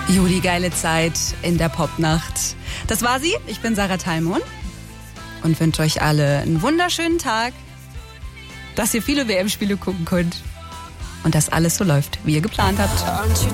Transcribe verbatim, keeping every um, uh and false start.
Jo, die geile Zeit in der Popnacht. Das war sie. Ich bin Sarah Thalmon und wünsche euch alle einen wunderschönen Tag, dass ihr viele W M-Spiele gucken könnt und dass alles so läuft, wie ihr geplant habt.